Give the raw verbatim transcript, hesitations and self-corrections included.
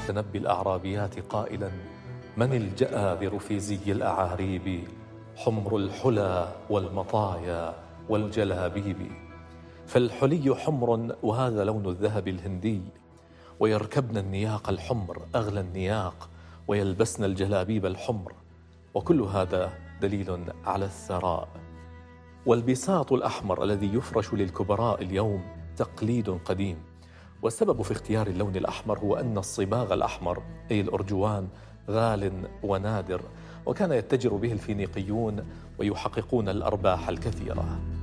المتنبي الأعرابيات قائلا: من الجآذر في زي الأعاريب، حمر الحلى والمطايا والجلابيب. فالحلي حمر وهذا لون الذهب الهندي، ويركبن النياق الحمر أغلى النياق، ويلبسن الجلابيب الحمر، وكل هذا دليل على الثراء. والبساط الأحمر الذي يفرش للكبراء اليوم تقليد قديم، والسبب في اختيار اللون الأحمر هو أن الصباغ الأحمر أي الأرجوان غال ونادر، وكان يتجر به الفينيقيون ويحققون الأرباح الكثيرة.